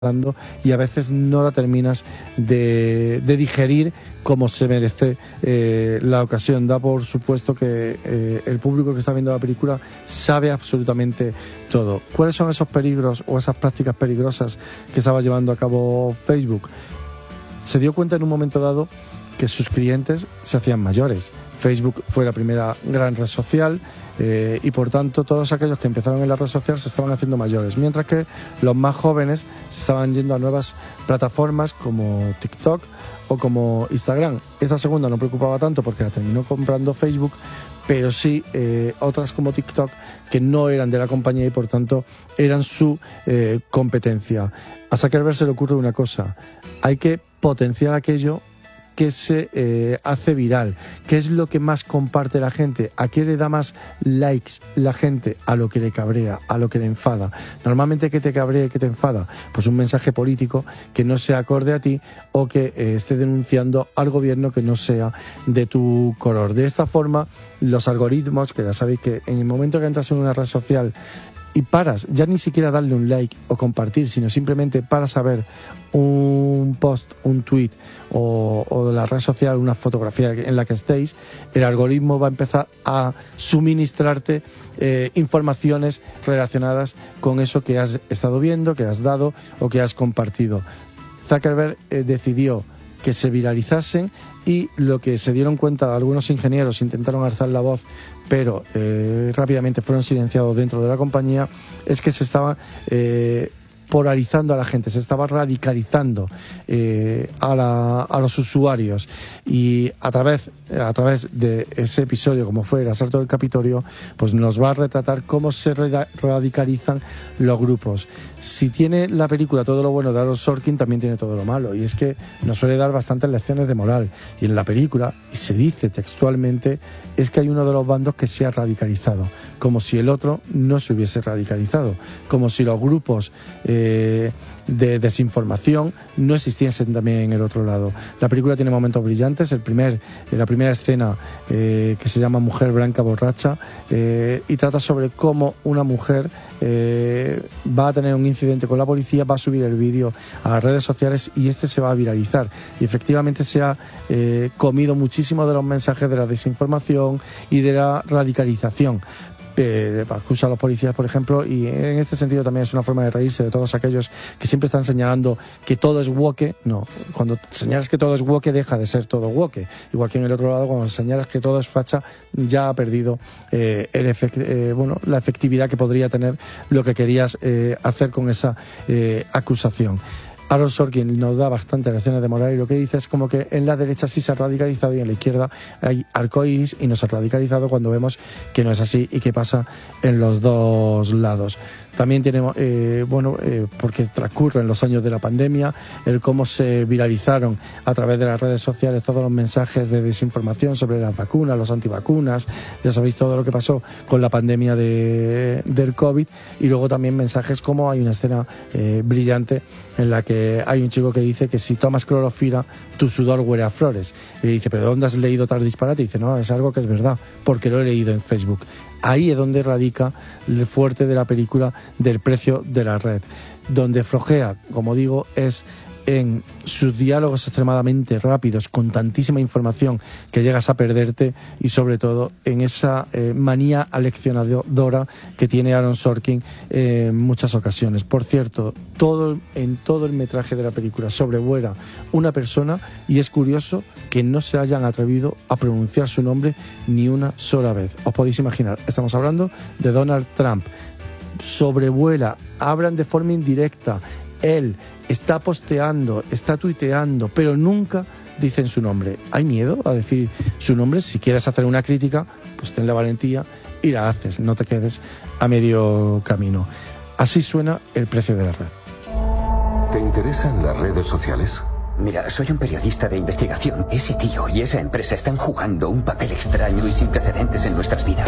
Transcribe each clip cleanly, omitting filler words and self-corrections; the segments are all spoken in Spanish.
dando y a veces no la terminas de digerir como se merece la ocasión. Da por supuesto que el público que está viendo la película sabe absolutamente todo. ¿Cuáles son esos peligros o esas prácticas peligrosas que estaba llevando a cabo Facebook? Se dio cuenta en un momento dado que sus clientes se hacían mayores. Facebook fue la primera gran red social y por tanto todos aquellos que empezaron en la red social se estaban haciendo mayores, mientras que los más jóvenes se estaban yendo a nuevas plataformas como TikTok o como Instagram. Esta segunda no preocupaba tanto porque la terminó comprando Facebook, pero sí otras como TikTok que no eran de la compañía y por tanto eran su competencia. A Zuckerberg se le ocurre una cosa: hay que potenciar aquello que se hace viral. ¿Qué es lo que más comparte la gente? ¿A qué le da más likes la gente? A lo que le cabrea, a lo que le enfada. Normalmente, ¿qué te cabrea y qué te enfada? Pues un mensaje político que no sea acorde a ti o que esté denunciando al gobierno que no sea de tu color. De esta forma, los algoritmos, que ya sabéis que en el momento que entras en una red social y paras, ya ni siquiera darle un like o compartir, sino simplemente para saber un post, un tweet o de la red social, una fotografía en la que estéis, el algoritmo va a empezar a suministrarte informaciones relacionadas con eso que has estado viendo, que has dado o que has compartido. Zuckerberg decidió que se viralizasen y lo que se dieron cuenta algunos ingenieros, intentaron alzar la voz, pero rápidamente fueron silenciados dentro de la compañía, es que se estaba polarizando a la gente, se estaba radicalizando a los usuarios, y a través de ese episodio, como fue el asalto del Capitolio, pues nos va a retratar cómo se radicalizan los grupos. Si tiene la película todo lo bueno de Aaron Sorkin, también tiene todo lo malo, y es que nos suele dar bastantes lecciones de moral, y en la película, y se dice textualmente, es que hay uno de los bandos que se ha radicalizado, como si el otro no se hubiese radicalizado, como si los grupos de desinformación no existiesen también en el otro lado. La película tiene momentos brillantes. La primera escena que se llama Mujer Blanca Borracha y trata sobre cómo una mujer va a tener un incidente con la policía, va a subir el vídeo a las redes sociales y este se va a viralizar, y efectivamente se ha comido muchísimo de los mensajes de la desinformación y de la radicalización. Acusa a los policías, por ejemplo, y en este sentido también es una forma de reírse de todos aquellos que siempre están señalando que todo es woke. No, cuando señalas que todo es woke, deja de ser todo woke. Igual que en el otro lado, cuando señalas que todo es facha, ya ha perdido la efectividad que podría tener lo que querías hacer con esa acusación. Aaron Sorkin nos da bastantes lecciones de moral y lo que dice es como que en la derecha sí se ha radicalizado y en la izquierda hay arcoíris y nos ha radicalizado, cuando vemos que no es así y que pasa en los dos lados. También tenemos, porque transcurren los años de la pandemia, el cómo se viralizaron a través de las redes sociales todos los mensajes de desinformación sobre las vacunas, los antivacunas. Ya sabéis todo lo que pasó con la pandemia del COVID, y luego también mensajes como hay una escena brillante en la que hay un chico que dice que si tomas clorofila tu sudor huele a flores, y le dice, ¿pero dónde has leído tal disparate? Y dice, no, es algo que es verdad, porque lo he leído en Facebook. Ahí es donde radica el fuerte de la película, del precio de la red. Donde flojea, como digo, es en sus diálogos extremadamente rápidos, con tantísima información que llegas a perderte, y sobre todo en esa manía aleccionadora que tiene Aaron Sorkin en muchas ocasiones. Por cierto, en todo el metraje de la película sobrevuela una persona, y es curioso que no se hayan atrevido a pronunciar su nombre ni una sola vez. Os podéis imaginar, estamos hablando de Donald Trump. Sobrevuela, hablan de forma indirecta, él está posteando, está tuiteando, pero nunca dicen su nombre. ¿Hay miedo a decir su nombre? Si quieres hacer una crítica, pues ten la valentía y la haces, no te quedes a medio camino. Así suena el precio de la red. ¿Te interesan las redes sociales? Mira, soy un periodista de investigación. Ese tío y esa empresa están jugando un papel extraño y sin precedentes en nuestras vidas.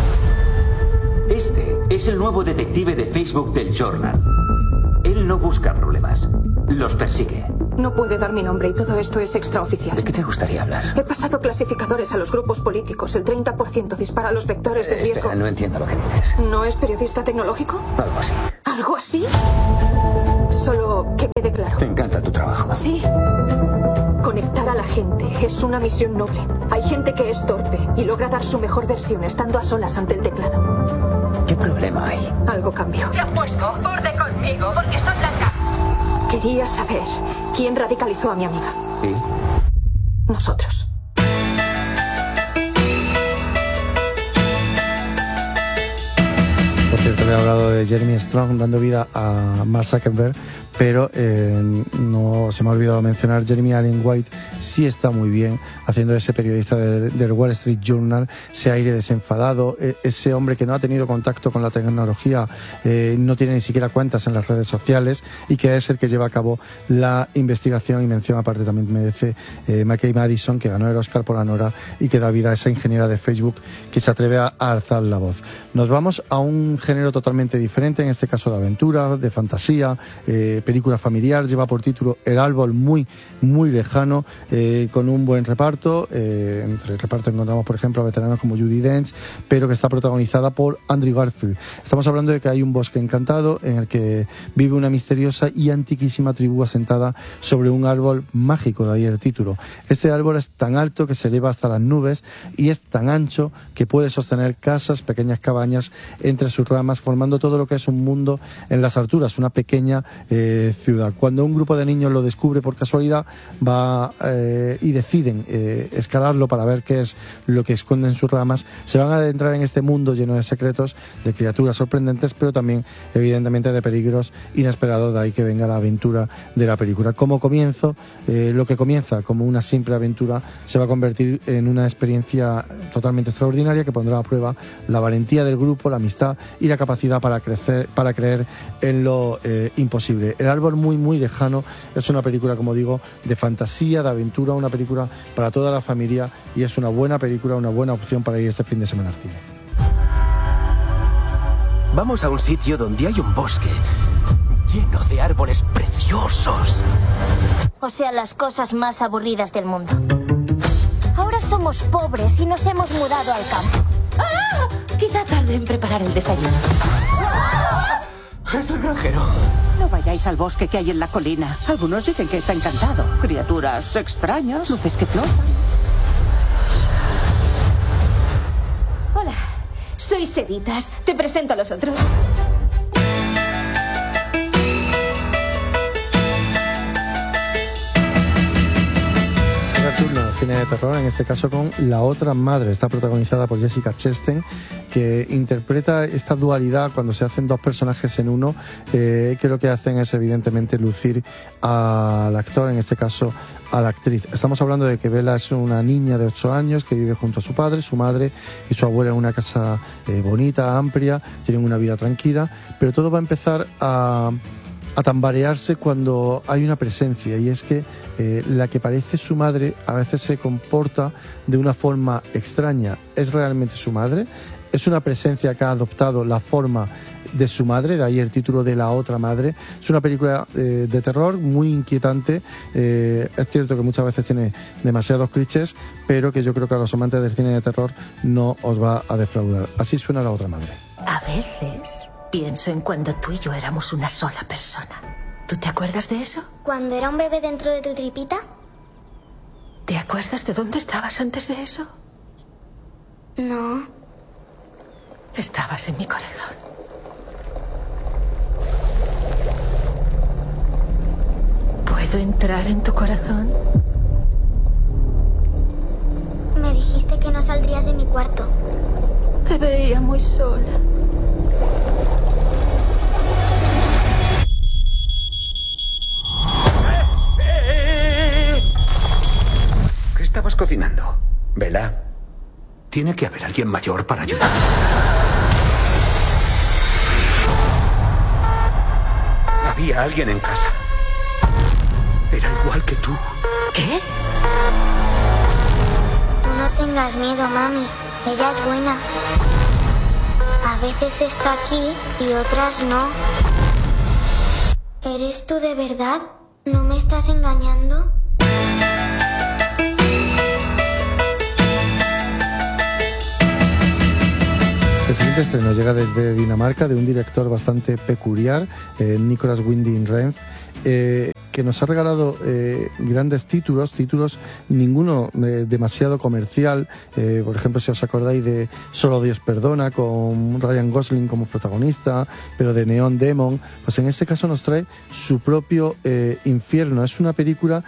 Este es el nuevo detective de Facebook del Journal. Él no busca problemas, los persigue. No puede dar mi nombre y todo esto es extraoficial. ¿De qué te gustaría hablar? He pasado clasificadores a los grupos políticos. El 30% dispara los vectores de riesgo. Espera, no entiendo lo que dices. ¿No es periodista tecnológico? Algo así. ¿Algo así? Solo que quede claro. Te encanta tu trabajo. Sí. Conectar a la gente es una misión noble. Hay gente que es torpe y logra dar su mejor versión estando a solas ante el teclado. ¿Qué problema hay? Algo cambió. Se han puesto borde conmigo porque soy blanca. Quería saber quién radicalizó a mi amiga. ¿Y? Nosotros. Por cierto, le he hablado de Jeremy Strong dando vida a Mark Zuckerberg, pero no se me ha olvidado mencionar Jeremy Allen White. Sí está muy bien haciendo ese periodista del Wall Street Journal, ese aire desenfadado, ese hombre que no ha tenido contacto con la tecnología, no tiene ni siquiera cuentas en las redes sociales y que es el que lleva a cabo la investigación. Y mención aparte también merece McKay Madison, que ganó el Oscar por Anora y que da vida a esa ingeniera de Facebook que se atreve a alzar la voz. Nos vamos a un género totalmente diferente, en este caso de aventura, de fantasía, película familiar. Lleva por título El árbol muy, muy lejano, con un buen reparto. Entre el reparto encontramos, por ejemplo, a veteranos como Judi Dench, pero que está protagonizada por Andrew Garfield. Estamos hablando de que hay un bosque encantado en el que vive una misteriosa y antiquísima tribu asentada sobre un árbol mágico, de ahí el título. Este árbol es tan alto que se eleva hasta las nubes y es tan ancho que puede sostener casas, pequeñas cabañas entre sus ramas, formando todo lo que es un mundo en las alturas, una pequeña ciudad. Cuando un grupo de niños lo descubre por casualidad, y deciden escalarlo para ver qué es lo que esconde en sus ramas, se van a adentrar en este mundo lleno de secretos, de criaturas sorprendentes, pero también evidentemente de peligros inesperados. De ahí que venga la aventura de la película. Como comienzo, lo que comienza como una simple aventura se va a convertir en una experiencia totalmente extraordinaria que pondrá a prueba la valentía del grupo, la amistad y la capacidad para creer en lo imposible. El árbol muy, muy lejano es una película, como digo, de fantasía, de aventura, una película para toda la familia, y es una buena película, una buena opción para ir este fin de semana al cine. Vamos a un sitio donde hay un bosque lleno de árboles preciosos. O sea, las cosas más aburridas del mundo. Ahora somos pobres y nos hemos mudado al campo. ¡Ah! Quizá tarde en preparar el desayuno. Es el granjero. No vayáis al bosque que hay en la colina. Algunos dicen que está encantado. Criaturas extrañas, luces que flotan. Hola, soy Seditas. Te presento a los otros. Turno, cine de terror, en este caso con La otra madre. Está protagonizada por Jessica Chastain, que interpreta esta dualidad cuando se hacen dos personajes en uno, que lo que hacen es evidentemente lucir al actor, en este caso a la actriz. Estamos hablando de que Bella es una niña de 8 años que vive junto a su padre, su madre y su abuela en una casa bonita, amplia, tienen una vida tranquila, pero todo va a empezar a tambarearse cuando hay una presencia, y es que la que parece su madre a veces se comporta de una forma extraña. ¿Es realmente su madre? Es una presencia que ha adoptado la forma de su madre, de ahí el título de La otra madre. Es una película de terror muy inquietante. Es cierto que muchas veces tiene demasiados clichés, pero que yo creo que a los amantes del cine de terror no os va a defraudar. Así suena La otra madre. A veces pienso en cuando tú y yo éramos una sola persona. ¿Tú te acuerdas de eso? ¿Cuando era un bebé dentro de tu tripita? ¿Te acuerdas de dónde estabas antes de eso? No. Estabas en mi corazón. ¿Puedo entrar en tu corazón? Me dijiste que no saldrías de mi cuarto. Te veía muy sola. ¿Qué estabas cocinando? Bella, tiene que haber alguien mayor para ayudar. Había alguien en casa. Era igual que tú. ¿Qué? Tú no tengas miedo, mami. Ella es buena. A veces está aquí y otras no. ¿Eres tú de verdad? ¿No me estás engañando? El siguiente estreno llega desde Dinamarca, de un director bastante peculiar, Nicolas Winding Refn, que nos ha regalado grandes títulos, ninguno demasiado comercial. Por ejemplo, si os acordáis de Solo Dios Perdona, con Ryan Gosling como protagonista, pero de Neon Demon, pues en este caso nos trae su propio infierno. Es una película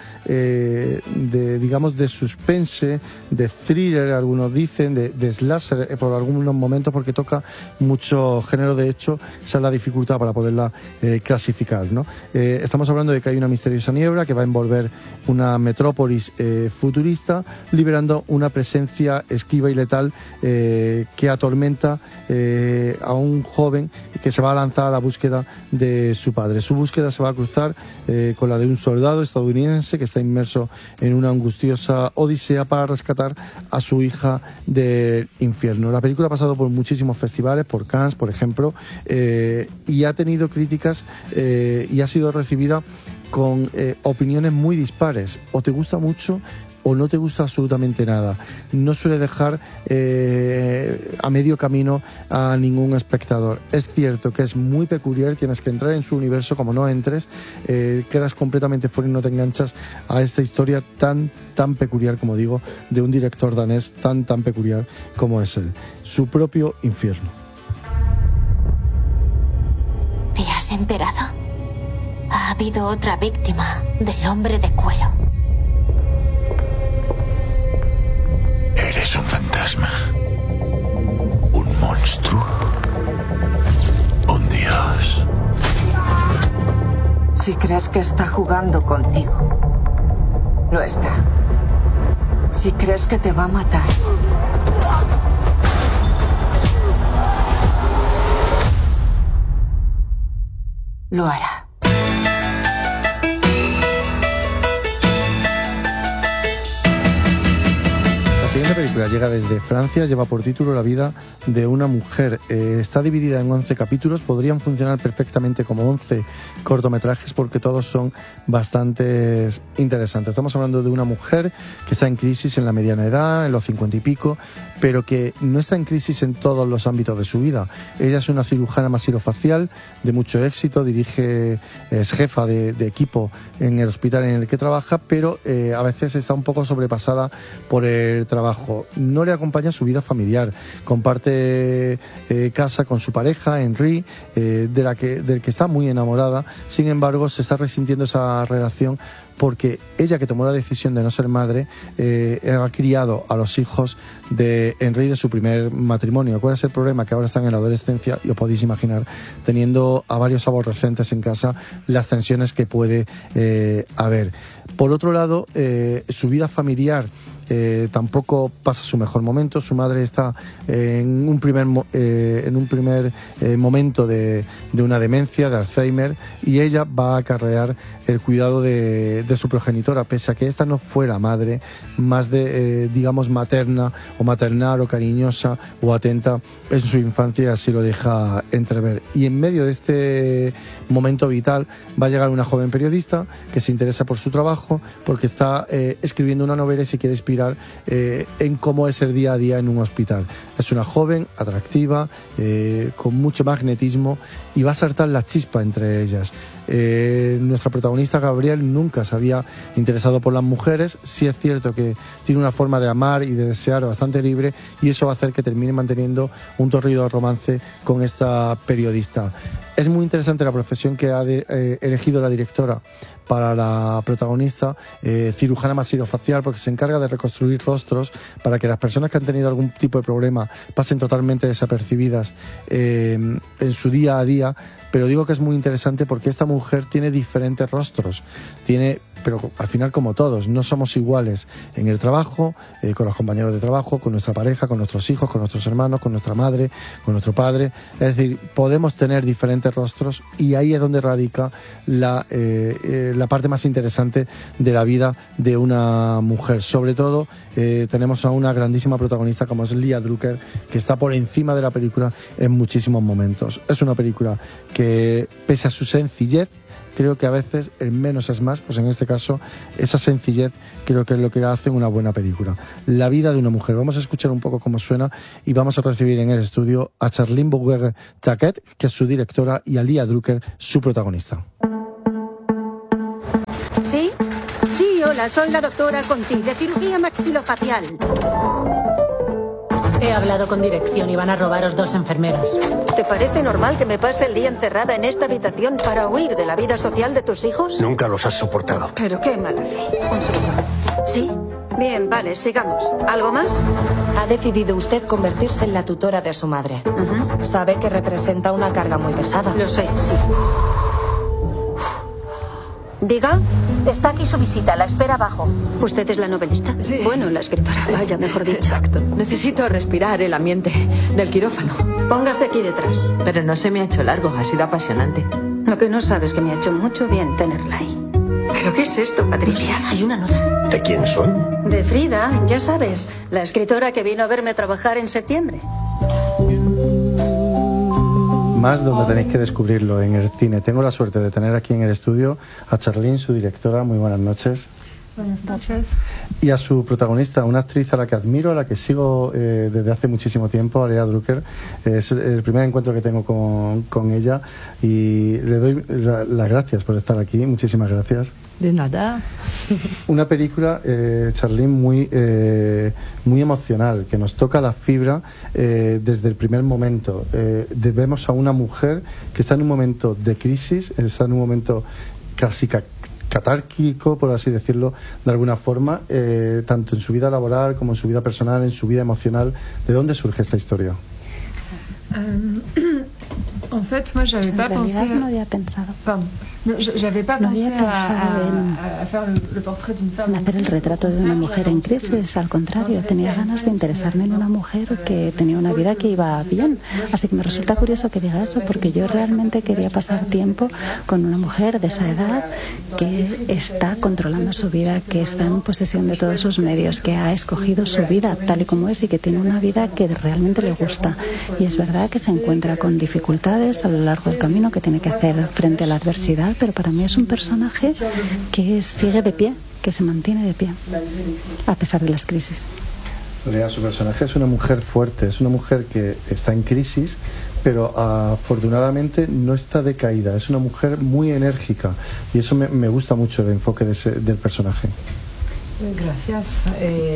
de suspense, de thriller, algunos dicen, de slasher por algunos momentos, porque toca mucho género. De hecho, esa es la dificultad para poderla clasificar, ¿no? Estamos hablando de que hay una misteriosa niebla que va a envolver una metrópolis futurista, liberando una presencia esquiva y letal que atormenta a un joven que se va a lanzar a la búsqueda de su padre. Su búsqueda se va a cruzar con la de un soldado estadounidense que está inmerso en una angustiosa odisea para rescatar a su hija del infierno. La película ha pasado por muchísimos festivales, por Cannes, por ejemplo, y ha tenido críticas y ha sido recibida con opiniones muy dispares. O te gusta mucho o no te gusta absolutamente nada. No suele dejar a medio camino a ningún espectador. Es cierto que es muy peculiar, tienes que entrar en su universo. Como no entres, quedas completamente fuera y no te enganchas a esta historia tan peculiar, como digo, de un director danés tan peculiar como es él. Su propio infierno. ¿Te has enterado? Ha habido otra víctima del hombre de cuero. Eres un fantasma. Un monstruo. Un dios. Si crees que está jugando contigo, lo está. Si crees que te va a matar, lo hará. La siguiente película llega desde Francia, lleva por título La vida de una mujer. Está dividida en 11 capítulos, podrían funcionar perfectamente como 11 cortometrajes porque todos son bastante interesantes. Estamos hablando de una mujer que está en crisis en la mediana edad, en los 50 y pico, pero que no está en crisis en todos los ámbitos de su vida. Ella es una cirujana masilofacial de mucho éxito, es jefa de equipo en el hospital en el que trabaja, pero a veces está un poco sobrepasada por el trabajo. No le acompaña su vida familiar, comparte casa con su pareja, Henry, del que está muy enamorada. Sin embargo, se está resintiendo esa relación porque ella, que tomó la decisión de no ser madre, ha criado a los hijos de Henry de su primer matrimonio. ¿Cuál es el problema? Que ahora están en la adolescencia y os podéis imaginar, teniendo a varios aborrecentes en casa, las tensiones que puede haber. Por otro lado, su vida familiar tampoco pasa su mejor momento. Su madre está en un primer momento de una demencia, de Alzheimer, y ella va a acarrear el cuidado de su progenitora, pese a que esta no fuera madre, más de, digamos, materna o maternal o cariñosa o atenta en su infancia, así lo deja entrever. Y en medio de este momento vital va a llegar una joven periodista que se interesa por su trabajo porque está escribiendo una novela y se quiere inspirar en cómo es el día a día en un hospital. Es una joven atractiva, con mucho magnetismo, y va a saltar la chispa entre ellas. Nuestra protagonista, Gabriel, nunca se había interesado por las mujeres. Sí es cierto que tiene una forma de amar y de desear bastante libre, y eso va a hacer que termine manteniendo un torrido romance con esta periodista. Es muy interesante la profesión que ha elegido la directora para la protagonista, cirujana masilofacial, porque se encarga de reconstruir rostros para que las personas que han tenido algún tipo de problema pasen totalmente desapercibidas en su día a día. Pero digo que es muy interesante porque esta mujer tiene diferentes rostros, pero al final, como todos, no somos iguales en el trabajo, con los compañeros de trabajo, con nuestra pareja, con nuestros hijos, con nuestros hermanos, con nuestra madre, con nuestro padre. Es decir, podemos tener diferentes rostros, y ahí es donde radica la parte más interesante de la vida de una mujer. Sobre todo, tenemos a una grandísima protagonista como es Lia Drucker, que está por encima de la película en muchísimos momentos. Es una película que, pese a su sencillez, creo que a veces el menos es más, pues en este caso esa sencillez creo que es lo que hace una buena película. La vida de una mujer. Vamos a escuchar un poco cómo suena y vamos a recibir en el estudio a Charlene Bouguereau-Taquet, que es su directora, y a Lia Drucker, su protagonista. ¿Sí? Sí, hola, soy la doctora Conti, de cirugía maxilofacial. He hablado con dirección y van a robaros 2 enfermeras. ¿Te parece normal que me pase el día encerrada en esta habitación para huir de la vida social de tus hijos? Nunca los has soportado. Pero qué mala fe. Un segundo. ¿Sí? Bien, vale, sigamos. ¿Algo más? Ha decidido usted convertirse en la tutora de su madre. Sabe que representa una carga muy pesada. Lo sé, sí. ¿Diga? Está aquí su visita, la espera abajo. ¿Usted es la novelista? Sí. Bueno, la escritora. Sí. Vaya, mejor dicho. Exacto. Necesito respirar el ambiente del quirófano. Póngase aquí detrás. Pero no se me ha hecho largo, ha sido apasionante. Lo que no sabes que me ha hecho mucho bien tenerla ahí. ¿Pero qué es esto, Patricia? Hay una nota. ¿De quién son? De Frida, ya sabes, la escritora que vino a verme trabajar en septiembre. Más donde tenéis que descubrirlo, en el cine. Tengo la suerte de tener aquí en el estudio a Charlene, su directora. Muy buenas noches. Buenas noches. Y a su protagonista, una actriz a la que admiro, a la que sigo desde hace muchísimo tiempo, a Lia Drucker. Es el primer encuentro que tengo con ella y le doy las gracias por estar aquí. Muchísimas gracias. De nada. Una película, Charlene, muy emocional, que nos toca la fibra desde el primer momento. Vemos a una mujer que está en un momento de crisis, está en un momento casi catárquico, por así decirlo, de alguna forma, tanto en su vida laboral como en su vida personal, en su vida emocional. ¿De dónde surge esta historia? En fait, moi, j'avais pas pensé. No había pensado. Pardon. No, j'avais pas pensé a hacer le portrait d'une femme. Hacer el retrato de una mujer en crisis. Al contrario, tenía ganas de interesarme en una mujer que tenía una vida que iba bien. Así que me resulta curioso que diga eso, porque yo realmente quería pasar tiempo con una mujer de esa edad que está controlando su vida, que está en posesión de todos sus medios, que ha escogido su vida tal y como es y que tiene una vida que realmente le gusta. Y es verdad que se encuentra con dificultades a lo largo del camino, que tiene que hacer frente a la adversidad, pero para mí es un personaje que sigue de pie, que se mantiene de pie, a pesar de las crisis. Lea, su personaje es una mujer fuerte, es una mujer que está en crisis, pero afortunadamente no está decaída, es una mujer muy enérgica y eso me gusta mucho, el enfoque del personaje. Gracias.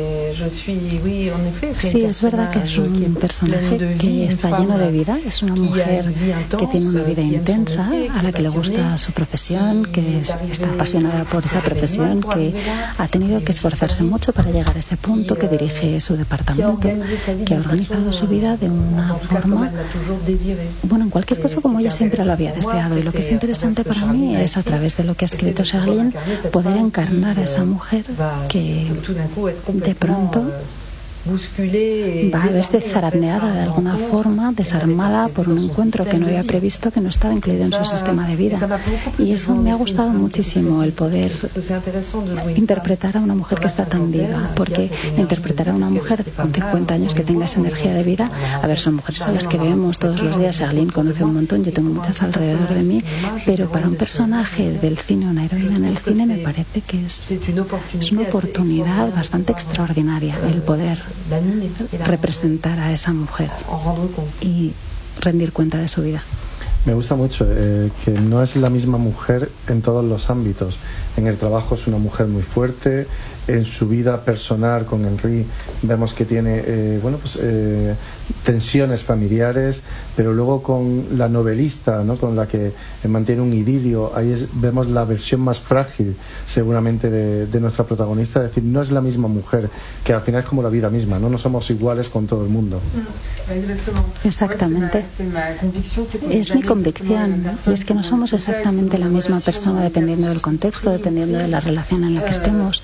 Sí, es verdad que es un personaje que está lleno de vida, es una mujer que tiene una vida intensa, a la que le gusta su profesión, que está apasionada por esa profesión, que ha tenido que esforzarse mucho para llegar a ese punto, que dirige su departamento, que ha organizado su vida de una forma, bueno, en cualquier caso como ella siempre lo había deseado. Y lo que es interesante para mí es, a través de lo que ha escrito Charlene, poder encarnar a esa mujer que de pronto va a verse zarandeada de alguna forma, desarmada por un encuentro que no había previsto, que no estaba incluido en su sistema de vida. Y eso me ha gustado muchísimo, el poder interpretar a una mujer que está tan viva, porque interpretar a una mujer con 50 años que tenga esa energía de vida, a ver, son mujeres a las que vemos todos los días. Charlene conoce un montón, yo tengo muchas alrededor de mí, pero para un personaje del cine, una heroína en el cine, me parece que es una oportunidad bastante extraordinaria el poder representar a esa mujer y rendir cuenta de su vida. Me gusta mucho que no es la misma mujer en todos los ámbitos. En el trabajo es una mujer muy fuerte, en su vida personal con Henry vemos que tiene tensiones familiares, pero luego con la novelista, ¿no?, con la que mantiene un idilio, ahí vemos la versión más frágil seguramente de nuestra protagonista. Es decir, no es la misma mujer, que al final es como la vida misma, no somos iguales con todo el mundo. Exactamente, es mi convicción, y es que no somos exactamente la misma persona dependiendo del contexto, dependiendo de la relación en la que estemos.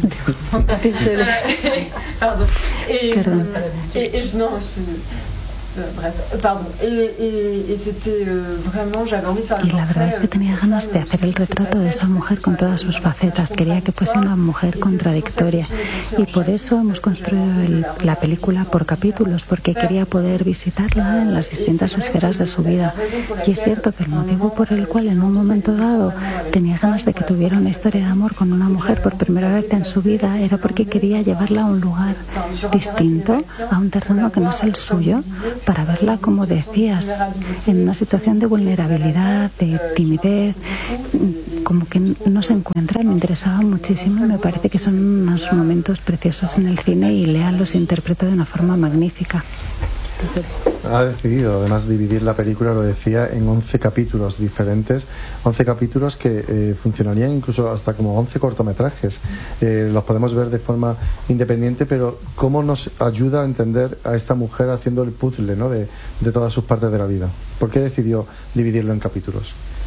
Pardon. Y la verdad es que tenía ganas de hacer el retrato de esa mujer con todas sus facetas. Quería que fuese una mujer contradictoria. Y por eso hemos construido la película por capítulos, porque quería poder visitarla en las distintas esferas de su vida. Y es cierto que el motivo por el cual en un momento dado tenía ganas de que tuviera una historia de amor con una mujer por primera vez en su vida era porque quería llevarla a un lugar distinto, a un terreno que no es el suyo, para verla, como decías, en una situación de vulnerabilidad, de timidez, como que no se encuentra. Me interesaba muchísimo y me parece que son unos momentos preciosos en el cine y Lea los interpreta de una forma magnífica. Ha decidido además dividir la película, lo decía, en 11 capítulos diferentes, 11 capítulos que funcionarían incluso hasta como 11 cortometrajes. Los podemos ver de forma independiente, pero ¿cómo nos ayuda a entender a esta mujer haciendo el puzzle, ¿no?, de todas sus partes de la vida? ¿Por qué decidió dividirlo en capítulos?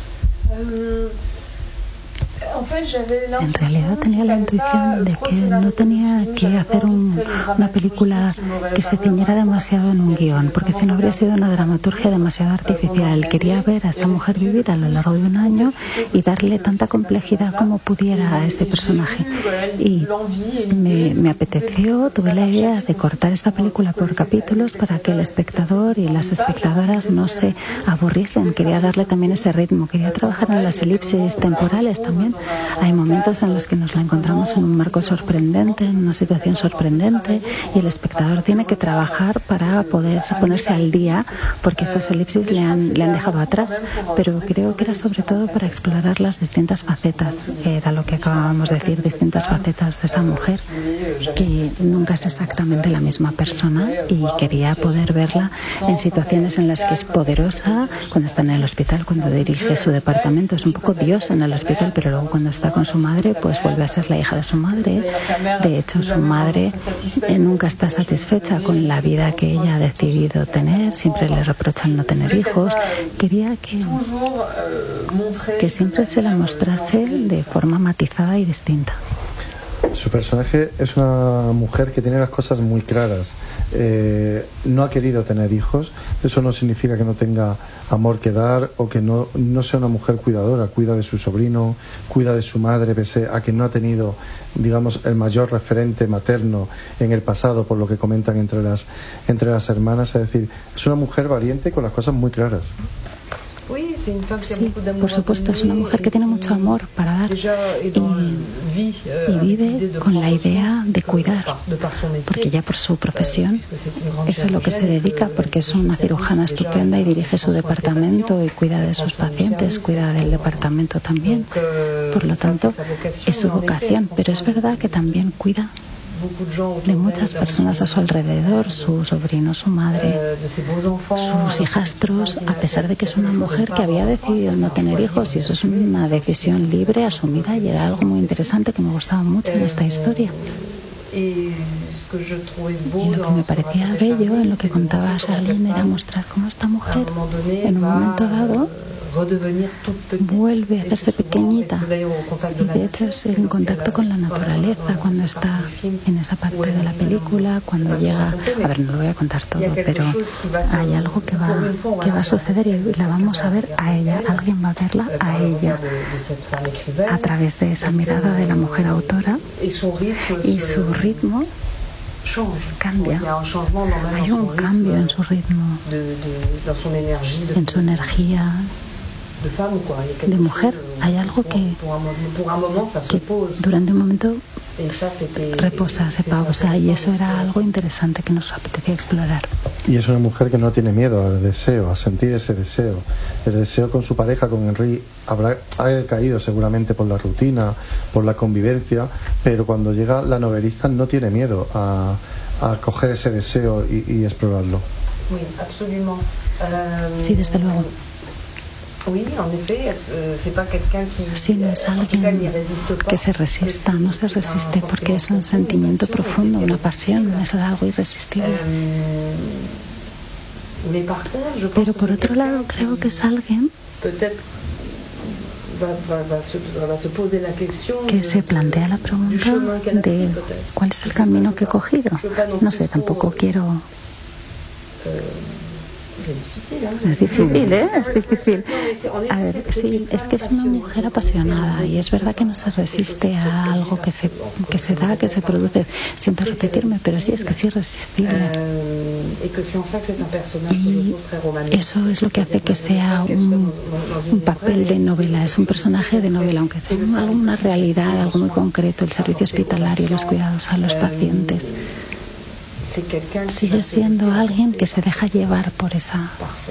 En realidad tenía la intuición de que no tenía que hacer una película que se ciñera demasiado en un guión, porque si no habría sido una dramaturgia demasiado artificial. Quería ver a esta mujer vivir a lo largo de un año y darle tanta complejidad como pudiera a ese personaje. Y me apeteció, tuve la idea de cortar esta película por capítulos para que el espectador y las espectadoras no se aburriesen. Quería darle también ese ritmo, quería trabajar en las elipsis temporales también. Hay momentos en los que nos la encontramos en un marco sorprendente, en una situación sorprendente, y el espectador tiene que trabajar para poder ponerse al día, porque esas elipsis le han dejado atrás. Pero creo que era sobre todo para explorar las distintas facetas, que era lo que acabábamos de decir, distintas facetas de esa mujer, que nunca es exactamente la misma persona, y quería poder verla en situaciones en las que es poderosa, cuando está en el hospital, cuando dirige su departamento, es un poco Dios en el hospital, pero luego cuando está con su madre, pues vuelve a ser la hija de su madre. De hecho, su madre nunca está satisfecha con la vida que ella ha decidido tener, siempre le reprochan no tener hijos. Quería que siempre se la mostrase de forma matizada y distinta. Su personaje es una mujer que tiene las cosas muy claras. No ha querido tener hijos. Eso no significa que no tenga amor que dar o que no sea una mujer cuidadora. Cuida de su sobrino, cuida de su madre, pese a que no ha tenido, digamos, el mayor referente materno en el pasado, por lo que comentan entre las hermanas. Es decir, es una mujer valiente con las cosas muy claras. Sí, por supuesto, es una mujer que tiene mucho amor para dar y vive con la idea de cuidar, porque ya por su profesión eso es lo que se dedica, porque es una cirujana estupenda y dirige su departamento y cuida de sus pacientes, cuida del departamento también. Por lo tanto, es su vocación, pero es verdad que también cuida de muchas personas a su alrededor, su sobrino, su madre, sus hijastros, a pesar de que es una mujer que había decidido no tener hijos, y eso es una decisión libre, asumida, y era algo muy interesante que me gustaba mucho en esta historia. Y lo que me parecía bello en lo que contaba Charlene era mostrar cómo esta mujer en un momento dado vuelve a hacerse pequeñita, y de hecho es en contacto con la naturaleza cuando está en esa parte de la película, cuando llega, a ver, no lo voy a contar todo, pero hay algo que va a suceder y la vamos a ver a ella, alguien va a verla a ella a través de esa mirada de la mujer autora, y su ritmo cambia. Hay un cambio en su ritmo, en su energía de mujer. Hay algo que durante un momento reposa, se pausa, y eso era algo interesante que nos apetecía explorar. Y es una mujer que no tiene miedo al deseo, a sentir ese deseo. El deseo con su pareja, con Henry, ha caído seguramente por la rutina, por la convivencia, pero cuando llega la novelista no tiene miedo a coger ese deseo y explorarlo. Sí, desde luego. Sí, no es alguien que se resista, no se resiste, porque es un sentimiento profundo, una pasión, es algo irresistible. Pero por otro lado creo que es alguien que se plantea la pregunta de cuál es el camino que he cogido. No sé, tampoco quiero Es difícil, ¿eh? Es difícil. A ver, sí, es que es una mujer apasionada y es verdad que no se resiste a algo que se da, que se produce. Siento repetirme, pero sí, es que es irresistible. Y eso es lo que hace que sea un papel de novela, es un personaje de novela, aunque sea una realidad, algo muy concreto, el servicio hospitalario, los cuidados a los pacientes. Sigue siendo alguien que se deja llevar por esa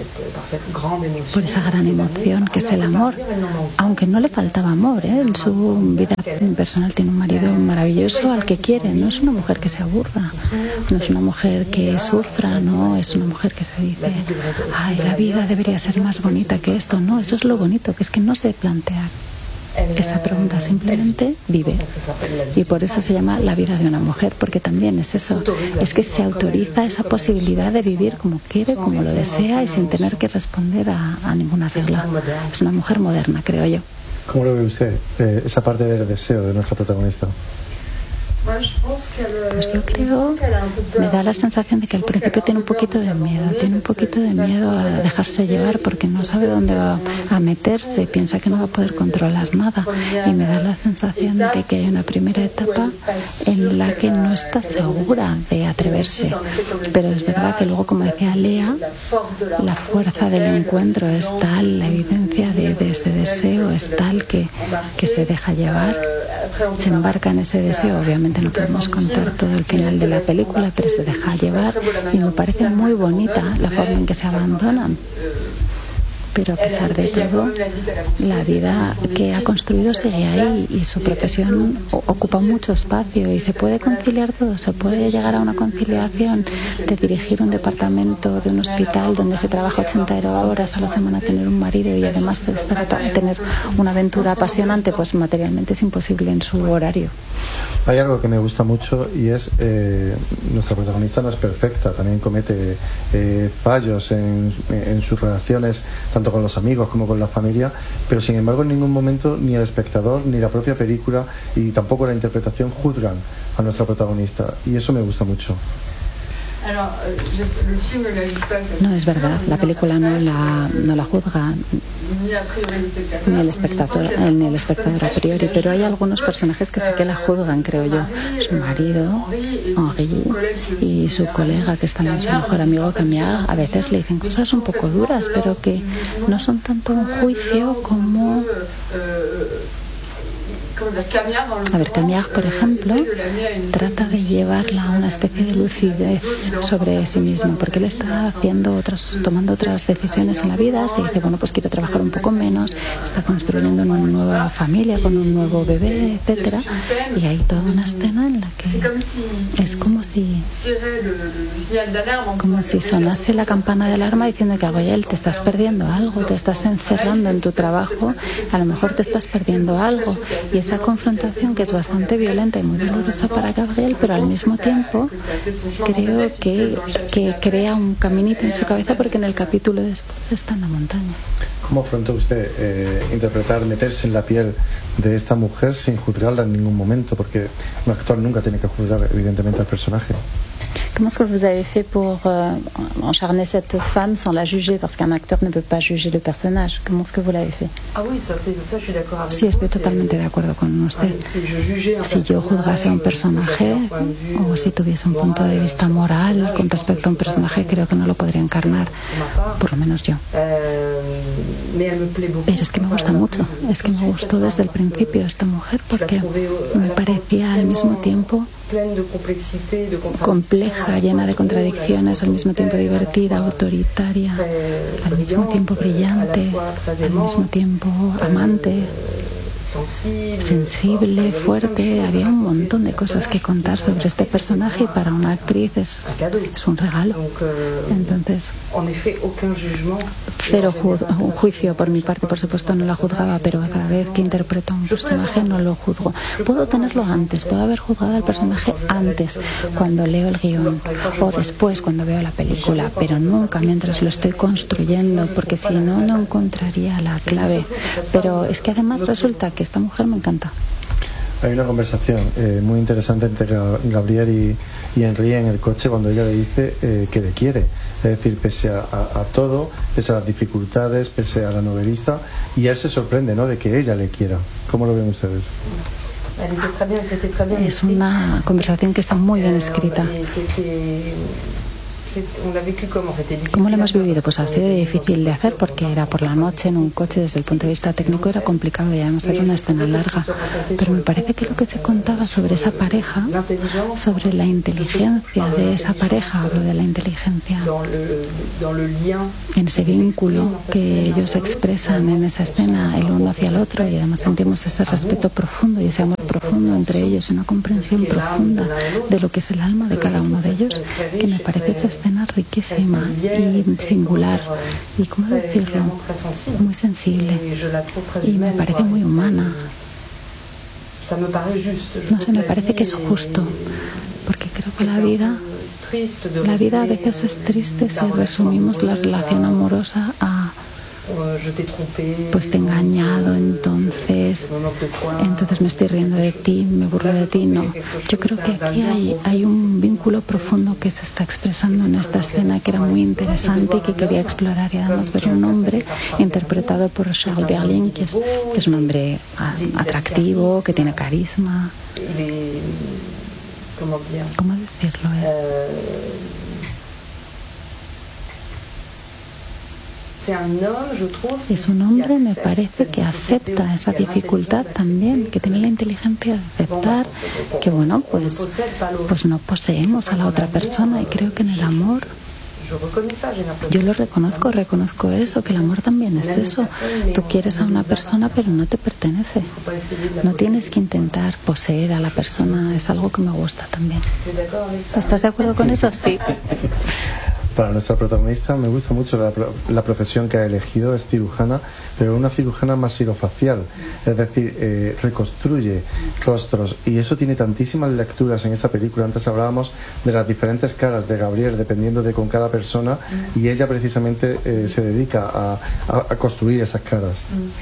gran emoción que es el amor, aunque no le faltaba amor, ¿eh? En su vida personal tiene un marido maravilloso al que quiere. No es una mujer que se aburra, no es una mujer que sufra, no es una mujer que se dice, ay, la vida debería ser más bonita que esto. No, eso es lo bonito, que es que no se plantea esa pregunta, simplemente vive. Y por eso se llama La vida de una mujer, porque también es eso, es que se autoriza esa posibilidad de vivir como quiere, como lo desea y sin tener que responder a ninguna regla. Es una mujer moderna, creo yo. ¿Cómo lo ve usted, esa parte del deseo de nuestra protagonista? Pues yo creo, me da la sensación de que al principio tiene un poquito de miedo a dejarse llevar porque no sabe dónde va a meterse, piensa que no va a poder controlar nada, y me da la sensación de que hay una primera etapa en la que no está segura de atreverse, pero es verdad que luego, como decía Lea, la fuerza del encuentro es tal, la evidencia de ese deseo es tal que se deja llevar, se embarca en ese deseo. Obviamente no podemos contar todo el final de la película, pero se deja llevar y me parece muy bonita la forma en que se abandonan. Pero a pesar de todo, la vida que ha construido sigue ahí y su profesión ocupa mucho espacio y se puede conciliar todo, se puede llegar a una conciliación de dirigir un departamento de un hospital donde se trabaja 80 horas a la semana, tener un marido y además tener una aventura apasionante. Pues materialmente es imposible en su horario. Hay algo que me gusta mucho y es nuestra protagonista no es perfecta, también comete fallos en sus relaciones, tanto con los amigos como con la familia, pero sin embargo en ningún momento ni el espectador ni la propia película y tampoco la interpretación juzgan a nuestra protagonista, y eso me gusta mucho. No, es verdad, la película no la juzga ni el espectador a priori, pero hay algunos personajes que sí que la juzgan, creo yo. Su marido, Henri, y su colega, que es también su mejor amigo, Camille, a veces le dicen cosas un poco duras, pero que no son tanto un juicio como... A ver, Camille, por ejemplo, trata de llevarla a una especie de lucidez sobre sí misma, porque él está tomando otras decisiones en la vida. Se dice, bueno, pues quiero trabajar un poco menos, está construyendo una nueva familia con un nuevo bebé, etcétera, y hay toda una escena en la que es como si sonase la campana de alarma diciendo que Gabriel, te estás perdiendo algo, te estás encerrando en tu trabajo, a lo mejor te estás perdiendo algo. Y esa confrontación, que es bastante violenta y muy dolorosa para Gabriel, pero al mismo tiempo creo que crea un caminito en su cabeza, porque en el capítulo después está en la montaña. ¿Cómo afrontó usted meterse en la piel de esta mujer sin juzgarla en ningún momento? Porque un actor nunca tiene que juzgar evidentemente al personaje. Comment est-ce que vous avez fait pour encharner cette femme sans la juger, parce qu'un acteur ne peut pas juger le personnage? Comment est-ce que vous l'avez fait? Ah oui, ça je suis d'accord avec vous. Sí, estoy totalmente de acuerdo con usted. Si yo juzgase a un personaje o si tuviese un punto de vista moral con respecto a un personaje, creo que no lo podría encarnar, por lo menos yo. Pero es que me gusta mucho, es que me gustó desde el principio esta mujer, porque me parecía al mismo tiempo compleja, llena de contradicciones, al mismo tiempo divertida, autoritaria, al mismo tiempo brillante, al mismo tiempo amante, sensible, fuerte. Había un montón de cosas que contar sobre este personaje y para una actriz es un regalo. Entonces, cero juicio por mi parte, por supuesto no la juzgaba, pero cada vez que interpreto a un personaje no lo juzgo. Puedo tenerlo antes, puedo haber juzgado al personaje antes, cuando leo el guión, o después cuando veo la película, pero nunca mientras lo estoy construyendo, porque si no, no encontraría la clave. Pero es que además resulta que esta mujer me encanta. Hay una conversación muy interesante entre Gabriel y Henry en el coche cuando ella le dice que le quiere. Es decir, pese a todo, pese a las dificultades, pese a la novelista, y él se sorprende, ¿no?, de que ella le quiera. ¿Cómo lo ven ustedes? Es una conversación que está muy bien escrita. ¿Cómo lo hemos vivido? Pues ha sido difícil de hacer porque era por la noche en un coche, desde el punto de vista técnico era complicado y además era una escena larga, pero me parece que lo que se contaba sobre esa pareja, sobre la inteligencia de esa pareja, hablo de la inteligencia en ese vínculo que ellos expresan en esa escena el uno hacia el otro, y además sentimos ese respeto profundo y ese amor profundo entre ellos, una comprensión profunda de lo que es el alma de cada uno de ellos, que me parece esa escena riquísima y singular y, ¿cómo decirlo?, muy sensible, y me parece muy humana. No sé, me parece que es justo, porque creo que la vida a veces es triste si resumimos la relación amorosa a pues te he engañado, entonces me estoy riendo de ti, me burlo de ti. No, yo creo que aquí hay un vínculo profundo que se está expresando en esta escena, que era muy interesante y que quería explorar, y además ver un hombre interpretado por Charles Berling, que es un hombre atractivo, que tiene carisma. ¿Cómo decirlo? Es un hombre, me parece, que acepta esa dificultad también, que tiene la inteligencia de aceptar que, bueno, pues no poseemos a la otra persona, y creo que en el amor yo lo reconozco eso, que el amor también es eso. Tú quieres a una persona pero no te pertenece, no tienes que intentar poseer a la persona, es algo que me gusta también. ¿Estás de acuerdo con eso? Sí. Para nuestra protagonista me gusta mucho la profesión que ha elegido, es cirujana, pero una cirujana masilofacial, es decir, reconstruye rostros, y eso tiene tantísimas lecturas en esta película. Antes hablábamos de las diferentes caras de Gabriel dependiendo de con cada persona, y ella precisamente se dedica a construir esas caras.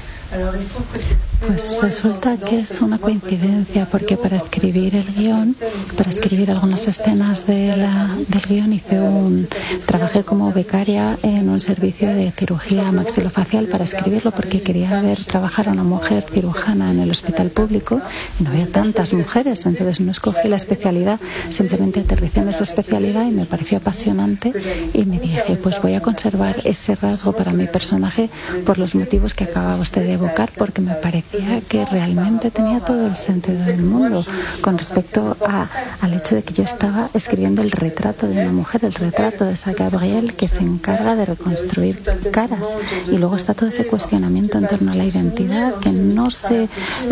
Pues resulta que es una coincidencia, porque para escribir el guión, para escribir algunas escenas del guión, trabajé como becaria en un servicio de cirugía maxilofacial para escribirlo, porque quería trabajar a una mujer cirujana en el hospital público y no había tantas mujeres, entonces no escogí la especialidad, simplemente aterricé en esa especialidad y me pareció apasionante, y me dije, pues voy a conservar ese rasgo para mi personaje por los motivos que acababa usted de evocar, porque me parecía que realmente tenía todo el sentido del mundo con respecto al hecho de que yo estaba escribiendo el retrato de una mujer, el retrato de esa Gabriel que se encarga de reconstruir caras, y luego está todo ese cuestionamiento en torno a la identidad que no se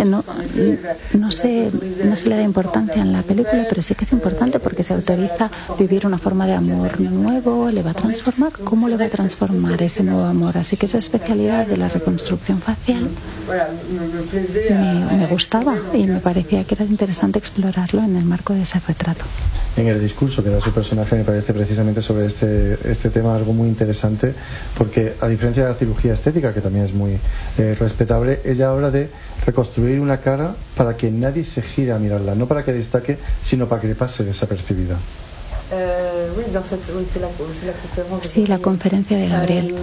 le da importancia en la película, pero sí que es importante porque se autoriza vivir una forma de amor nuevo. ¿Le va a transformar? ¿Cómo le va a transformar ese nuevo amor? Así que esa especialidad de la reconstrucción facial me gustaba y me parecía que era interesante explorarlo en el marco de ese retrato. En el discurso que da su personaje me parece precisamente sobre este tema algo muy interesante, porque a diferencia de la cirugía estética, que también es muy respetable, ella habla de reconstruir una cara para que nadie se gire a mirarla, no para que destaque, sino para que le pase desapercibida. Sí, la conferencia de Gabriel.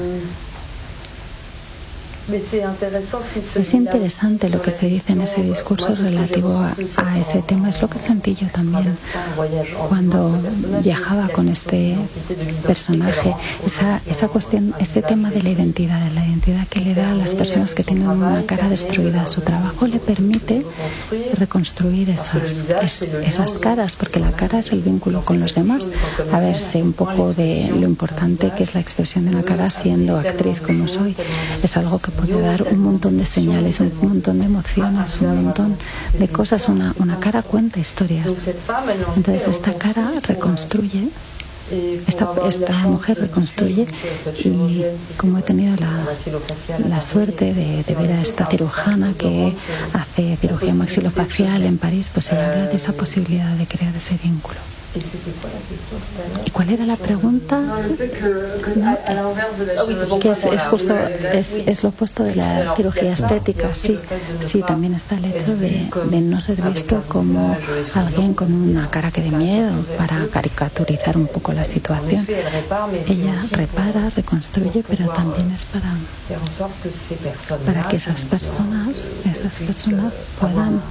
Es interesante lo que se dice en ese discurso relativo a ese tema. Es lo que sentí yo también cuando viajaba con este personaje. Esa cuestión, ese tema de la identidad que le da a las personas que tienen una cara destruida. Su trabajo le permite reconstruir esas caras, porque la cara es el vínculo con los demás. A ver, sé un poco de lo importante que es la expresión de una cara siendo actriz como soy. Es algo que puede dar un montón de señales, un montón de emociones, un montón de cosas. Una cara cuenta historias. Entonces esta cara reconstruye, esta mujer reconstruye, y como he tenido la suerte de ver a esta cirujana que hace cirugía maxilofacial en París, pues ella habla de esa posibilidad de crear ese vínculo. ¿Y cuál era la pregunta? No, que es justo es lo opuesto de la cirugía estética. Sí, también está el hecho de no ser visto como alguien con una cara que dé miedo, para caricaturizar un poco la situación. Ella repara, reconstruye, pero también es para que esas personas puedan